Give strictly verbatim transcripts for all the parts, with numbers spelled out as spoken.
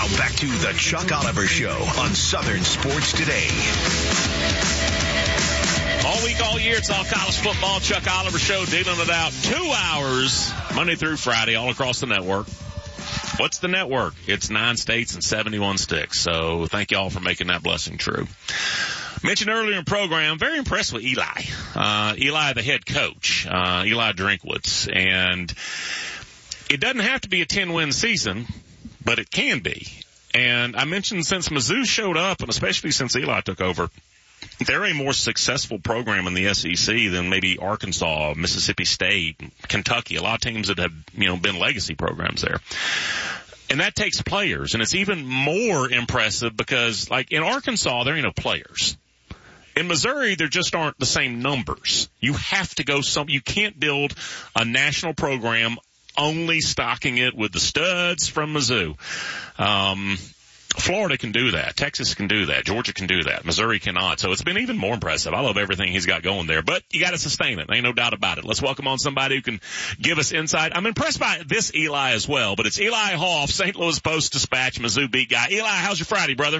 back to the Chuck Oliver Show on Southern Sports Today. All week, all year, it's all college football. Chuck Oliver Show, dealing it out two hours, Monday through Friday, all across the network. What's the network? It's nine states and seventy-one sticks. So thank you all for making that blessing true. Mentioned earlier in the program, very impressed with Eli. Uh, Eli, the head coach, uh, Eli Drinkwitz. And it doesn't have to be a ten-win season, but it can be. And I mentioned since Mizzou showed up, and especially since Eli took over, they're a more successful program in the S E C than maybe Arkansas, Mississippi State, Kentucky, a lot of teams that have, you know, been legacy programs there. And that takes players, and it's even more impressive because, like, in Arkansas, there ain't no players. In Missouri, there just aren't the same numbers. You have to go some, you can't build a national program only stocking it with the studs from Mizzou. Um, Florida can do that. Texas can do that. Georgia can do that. Missouri cannot. So it's been even more impressive. I love everything he's got going there, but you got to sustain it. Ain't no doubt about it. Let's welcome on somebody who can give us insight. I'm impressed by this Eli as well, but it's Eli Hoff, Saint Louis Post-Dispatch, Mizzou beat guy. Eli, how's your Friday, brother?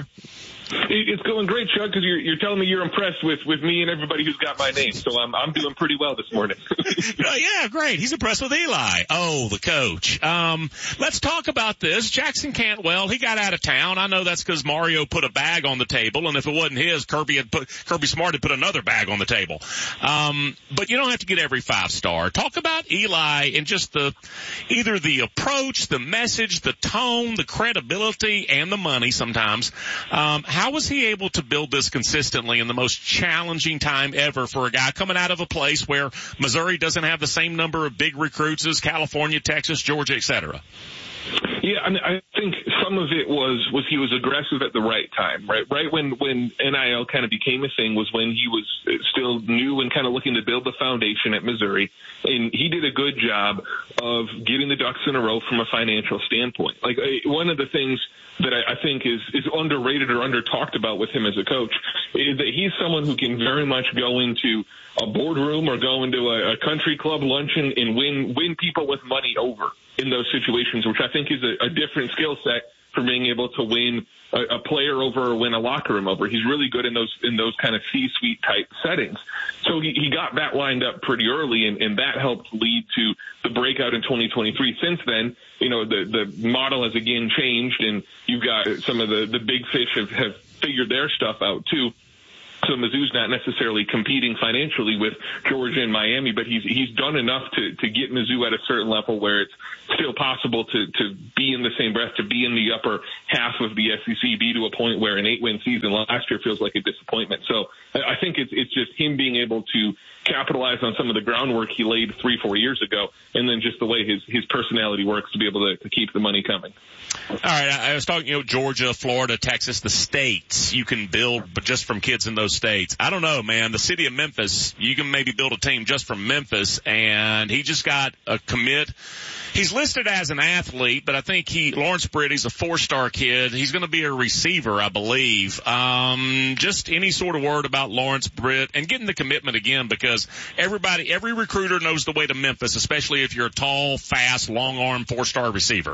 It's going great, Chuck, because you're, you're telling me you're impressed with, with me and everybody who's got my name. So I'm, I'm doing pretty well this morning. Yeah, great. He's impressed with Eli. Oh, the coach. Um, let's talk about this. Jackson Cantwell, he got out of town. I know that's because Mario put a bag on the table, and if it wasn't his, Kirby had put, Kirby Smart had put another bag on the table. Um, but you don't have to get every five star. Talk about Eli and just the, either the approach, the message, the tone, the credibility, and the money sometimes. Um, How was he able to build this consistently in the most challenging time ever for a guy coming out of a place where Missouri doesn't have the same number of big recruits as California, Texas, Georgia, et cetera? Yeah, I mean, I think some of it was was he was aggressive at the right time, right? Right when when N I L kind of became a thing was when he was still new and kind of looking to build the foundation at Missouri, and he did a good job of getting the ducks in a row from a financial standpoint. Like one of the things that I, I think is is underrated or under talked about with him as a coach is that he's someone who can very much go into a boardroom or go into a, a country club luncheon and win win people with money over in those situations, which I think is a, a different skill set for being able to win a, a player over or win a locker room over. He's really good in those in those kind of C-suite type settings. So he, he got that lined up pretty early, and, and that helped lead to the breakout in twenty twenty-three. Since then, you know, the, the model has again changed, and you've got some of the, the big fish have, have figured their stuff out too. So Mizzou's not necessarily competing financially with Georgia and Miami, but he's he's done enough to, to get Mizzou at a certain level where it's still possible to, to be in the same breath, to be in the upper half of the S E C, be to a point where an eight-win season last year feels like a disappointment. So I think it's it's just him being able to capitalize on some of the groundwork he laid three, four years ago, and then just the way his, his personality works to be able to, to keep the money coming. All right, I was talking, you know, Georgia, Florida, Texas, the states you can build, but just from kids in those states. I don't know, man. The city of Memphis, you can maybe build a team just from Memphis, and he just got a commit. He's listed as an athlete, but I think he, Lawrence Britt, he's a four-star kid. He's going to be a receiver, I believe. Um, just any sort of word about Lawrence Britt and getting the commitment again, because everybody, every recruiter knows the way to Memphis, especially if you're a tall, fast, long-arm, four-star receiver.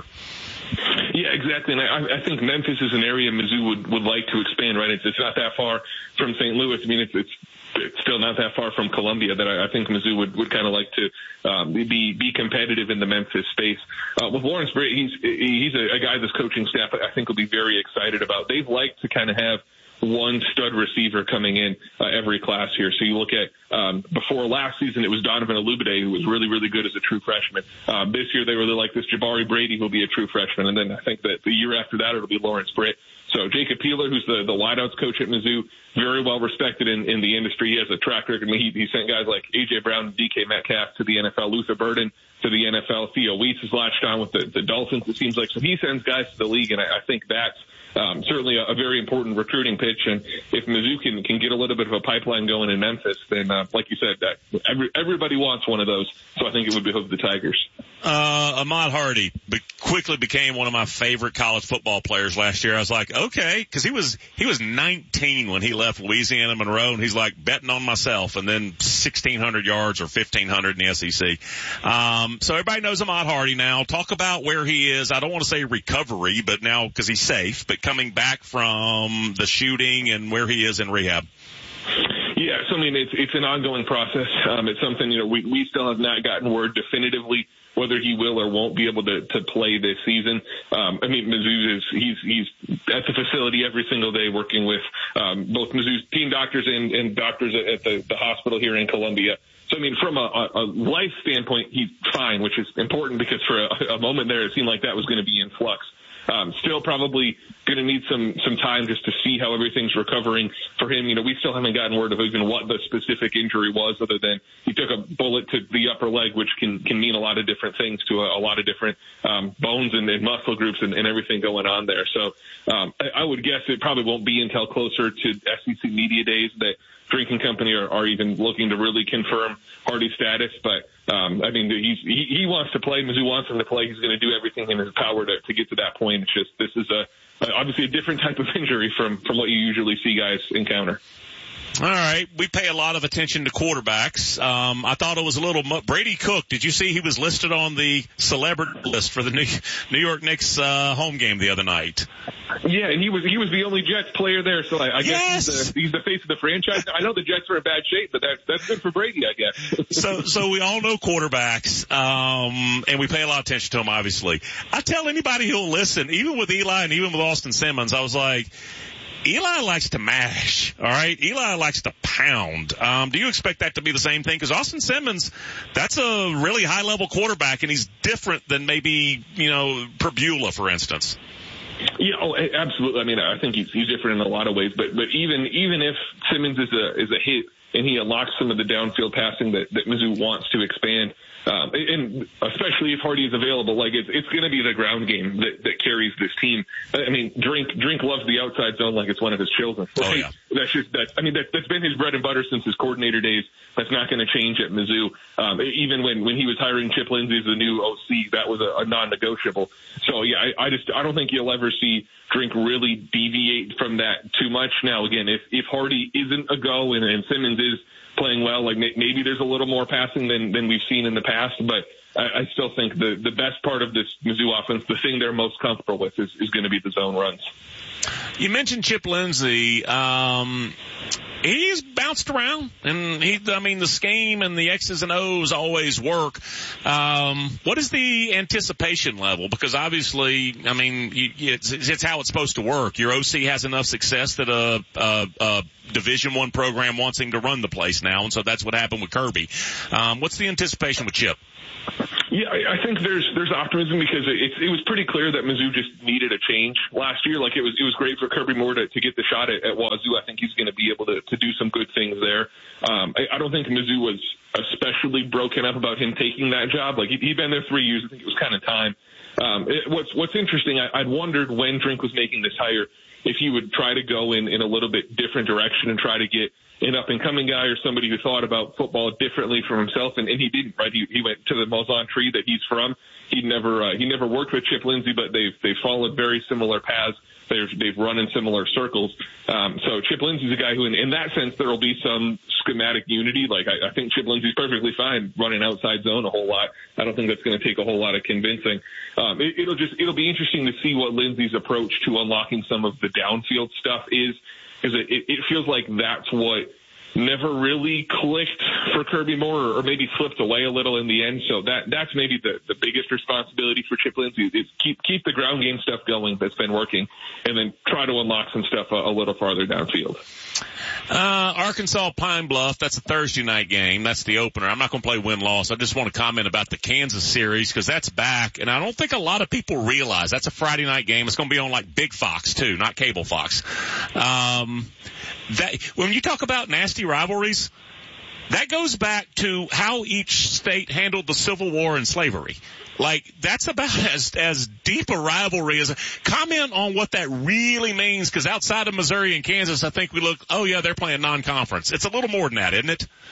Yeah, exactly. And I, I think Memphis is an area Mizzou would, would like to expand, right? It's, it's not that far from Saint Louis. I mean, it's, it's, it's still not that far from Columbia that I, I think Mizzou would, would kind of like to um, be be competitive in the Memphis space. Uh, with Lawrence Britt, he's, he's a, a guy this coaching staff I think will be very excited about. They've liked to kind of have one stud receiver coming in uh, every class here. So you look at um, before last season, it was Donovan Olubide, who was really, really good as a true freshman. Um, this year, they really like this Jabari Brady, who'll be a true freshman. And then I think that the year after that, it'll be Lawrence Britt. So Jacob Peeler, who's the, the wideouts coach at Mizzou, very well respected in, in the industry. He has a track record. I mean, he, he sent guys like A J Brown and D K Metcalf to the N F L, Luther Burden to the N F L. Theo Weeks has latched on with the, the Dolphins, it seems like. So he sends guys to the league, and I, I think that's um, certainly a, a very important recruiting pitch. And if Mizzou can, can get a little bit of a pipeline going in Memphis, then, uh, like you said, that every, everybody wants one of those. So I think it would behoove the Tigers. Uh, Ahmad Hardy be- quickly became one of my favorite college football players last year. I was like, okay, because he was he was nineteen when he left Louisiana Monroe, and he's like betting on myself, and then sixteen hundred yards or fifteen hundred in the S E C. Um, so everybody knows Ahmad Hardy now. Talk about where he is. I don't want to say recovery, but now because he's safe, but coming back from the shooting and where he is in rehab. Yeah, so I mean, it's it's an ongoing process. Um, it's something, you know, we we still have not gotten word definitively whether he will or won't be able to, to play this season. Um, I mean, Mizzou is, he's, he's at the facility every single day working with, um, both Mizzou's team doctors and, and doctors at the, the hospital here in Columbia. So, I mean, from a, a life standpoint, he's fine, which is important because for a, a moment there, it seemed like that was going to be in flux. Um, still probably going to need some, some time just to see how everything's recovering for him. You know, we still haven't gotten word of even what the specific injury was, other than he took a bullet to the upper leg, which can, can mean a lot of different things to a, a lot of different, um, bones and, and muscle groups and, and everything going on there. So, um, I, I would guess it probably won't be until closer to S E C Media Days that Drinking Company are, are even looking to really confirm Hardy's status. But, um, I mean, he's, he, he wants to play. Mizzou wants him to play. He's going to do everything in his power to, to get to that point. It's just, this is a, obviously a different type of injury from, from what you usually see guys encounter. All right. We pay a lot of attention to quarterbacks. Um, I thought it was a little, mu- Brady Cook. Did you see he was listed on the celebrity list for the New, New York Knicks, uh, home game the other night? Yeah, and he was he was the only Jets player there, so I, I yes. guess he's the, he's the face of the franchise. I know the Jets are in bad shape, but that's that's good for Brady, I guess. so so we all know quarterbacks, um, and we pay a lot of attention to them, obviously. I tell anybody who'll listen, even with Eli and even with Austin Simmons, I was like, Eli likes to mash, all right? Eli likes to pound. Um, do you expect that to be the same thing? Because Austin Simmons, that's a really high-level quarterback, and he's different than maybe, you know, Perbula, for instance. Yeah, oh, absolutely. I mean, I think he's, he's different in a lot of ways, but but even even if Simmons is a is a hit and he unlocks some of the downfield passing that, that Mizzou wants to expand, um, and especially if Hardy is available, like it's it's going to be the ground game that, that carries this team. I mean, Drink Drink loves the outside zone like it's one of his children. Right? Oh yeah, that's just that. I mean, that, that's been his bread and butter since his coordinator days. That's not going to change at Mizzou. Um, even when when he was hiring Chip Lindsey as the new O C, that was a, a non-negotiable. So yeah, I, I just I don't think you'll ever see Drink really deviate from that too much. Now again, if if Hardy isn't a go and, and Simmons is playing well, like maybe there's a little more passing than than we've seen in the past, but I, I still think the the best part of this Mizzou offense, the thing they're most comfortable with, is is going to be the zone runs. You mentioned Chip Lindsey. Um, he's bounced around, and he, I mean, the scheme and the X's and O's always work. Um, what is the anticipation level? Because obviously, I mean, you, it's, it's how it's supposed to work. Your O C has enough success that a, a, a Division One program wants him to run the place now, and so that's what happened with Kirby. Um, what's the anticipation with Chip? Yeah, I think there's there's optimism because it, it was pretty clear that Mizzou just needed a change last year. Like it was it was great for Kirby Moore to, to get the shot at, at Wazoo. I think he's going to be able to, to do some good things there. Um, I, I don't think Mizzou was especially broken up about him taking that job. Like he, he'd been there three years. I think it was kind of time. Um, it, what's what's interesting, I, I'd wondered when Drink was making this hire if he would try to go in, in a little bit different direction and try to get an up-and-coming guy or somebody who thought about football differently from himself, and, and he didn't. Right? He, he went to the Malzahn tree that he's from. He never uh, he never worked with Chip Lindsey, but they've they've followed very similar paths. They've they've run in similar circles. Um, so Chip Lindsey's a guy who, in, in that sense, there will be some schematic unity. Like I, I think Chip Lindsey's perfectly fine running outside zone a whole lot. I don't think that's going to take a whole lot of convincing. Um, it, it'll just it'll be interesting to see what Lindsey's approach to unlocking some of the downfield stuff is. Because it, it, it feels like that's what never really clicked for Kirby Moore, or maybe slipped away a little in the end. So that that's maybe the, the biggest responsibility for Chip Lindsey is keep keep the ground game stuff going that's been working, and then try to unlock some stuff a, a little farther downfield. Uh, Arkansas Pine Bluff, that's a Thursday night game. That's the opener. I'm not going to play win-loss. I just want to comment about the Kansas series because that's back, and I don't think a lot of people realize that's a Friday night game. It's going to be on like Big Fox too, not Cable Fox. Um, that when you talk about nasty rivalries, that goes back to how each state handled the Civil War and slavery. Like, that's about as, as deep a rivalry as a comment on what that really means. Cause outside of Missouri and Kansas, I think we look, oh yeah, they're playing non-conference. It's a little more than that, isn't it?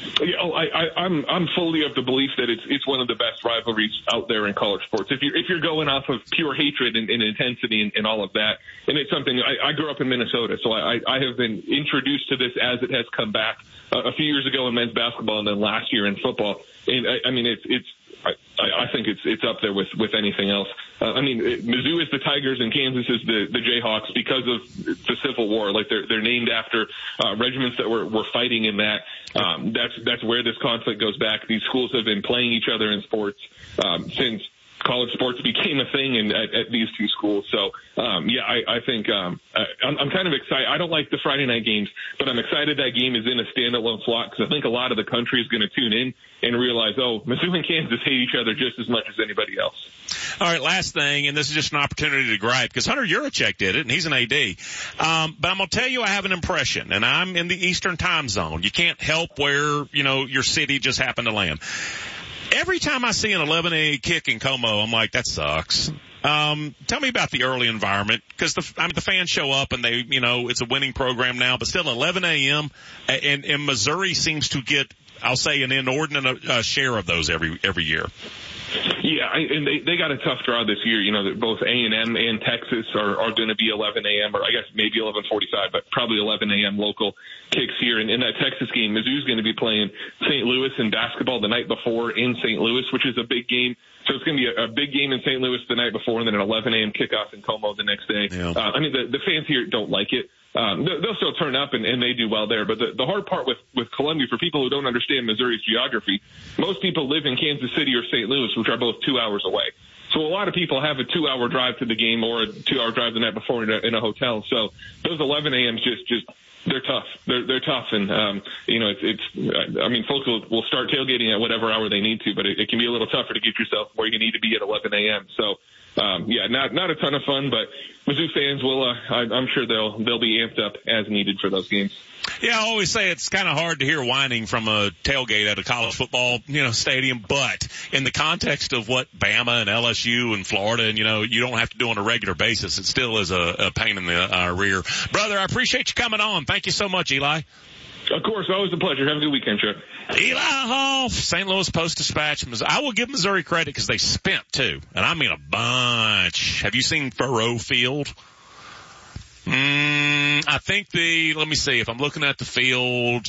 Yeah, oh, I, I, I'm I'm fully of the belief that it's it's one of the best rivalries out there in college sports. If you're if you're going off of pure hatred and, and intensity and, and all of that, and it's something I, I grew up in Minnesota, so I, I have been introduced to this as it has come back uh, a few years ago in men's basketball, and then last year in football. And I, I mean, it's it's. I, I think it's it's up there with, with anything else. Uh, I mean, it, Mizzou is the Tigers and Kansas is the, the Jayhawks because of the Civil War. Like they're they're named after uh, regiments that were, were fighting in that. Um, that's that's where this conflict goes back. These schools have been playing each other in sports um, since college sports became a thing in, at, at these two schools. So, um, yeah, I, I think um, I, I'm, I'm kind of excited. I don't like the Friday night games, but I'm excited that game is in a standalone slot because I think a lot of the country is going to tune in and realize, oh, Mizzou and Kansas hate each other just as much as anybody else. All right, last thing, and this is just an opportunity to gripe, because Hunter Yurachek did it, and he's an A D. Um, but I'm going to tell you I have an impression, and I'm in the Eastern time zone. You can't help where, you know, your city just happened to land. Every time I see an eleven a.m. kick in Como, I'm like, that sucks. Um, tell me about the early environment, because the, I mean, the fans show up and they, you know, it's a winning program now, but still eleven a.m. and, and Missouri seems to get, I'll say, an inordinate uh, share of those every every year. Yeah, I, and they they got a tough draw this year. You know, both A and M and Texas are, are going to be eleven a.m. or I guess maybe eleven forty-five, but probably eleven a.m. local kicks here. And in that Texas game, Mizzou's going to be playing Saint Louis in basketball the night before in Saint Louis, which is a big game. So it's going to be a, a big game in Saint Louis the night before, and then an eleven a.m. kickoff in Como the next day. Yeah. Uh, I mean, the, the fans here don't like it. Um, they'll still turn up and, and they do well there. But the, the hard part with, with Columbia, for people who don't understand Missouri's geography, most people live in Kansas City or Saint Louis, which are both two hours away. So a lot of people have a two-hour drive to the game or a two-hour drive the night before in a, in a hotel. So those eleven a.m.s just, just they're tough. They're they're tough, and um, you know, it's, it's. I mean, folks will, will start tailgating at whatever hour they need to, but it, it can be a little tougher to get yourself where you need to be at eleven a.m. So. Um, yeah, not not a ton of fun, but Mizzou fans will. Uh, I, I'm sure they'll they'll be amped up as needed for those games. Yeah, I always say it's kind of hard to hear whining from a tailgate at a college football, you know, stadium. But in the context of what Bama and L S U and Florida, and you know, you don't have to do on a regular basis, it still is a, a pain in the uh, rear. Brother, I appreciate you coming on. Thank you so much, Eli. Of course, always a pleasure. Have a good weekend, Chuck. Eli Hoff, Saint Louis Post-Dispatch. I will give Missouri credit because they spent, too. And I mean a bunch. Have you seen Faurot Field? Mm, I think the, let me see, if I'm looking at the field,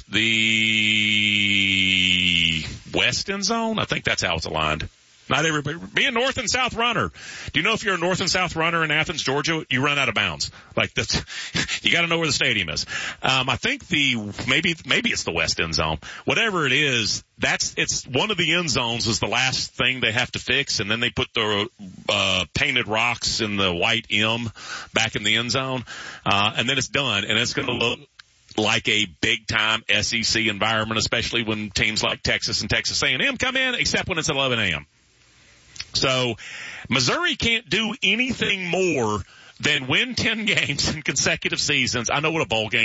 the west end zone, I think that's how it's aligned. Not everybody. Be a north and south runner. Do you know if you're a north and south runner in Athens, Georgia, you run out of bounds? Like that's, you got to know where the stadium is. Um, I think the maybe maybe it's the west end zone. Whatever it is, that's it's one of the end zones is the last thing they have to fix, and then they put the uh, painted rocks in the white M back in the end zone, uh, and then it's done, and it's going to look like a big-time S E C environment, especially when teams like Texas and Texas A and M come in, except when it's eleven a.m. So Missouri can't do anything more than win ten games in consecutive seasons. I know what a bowl game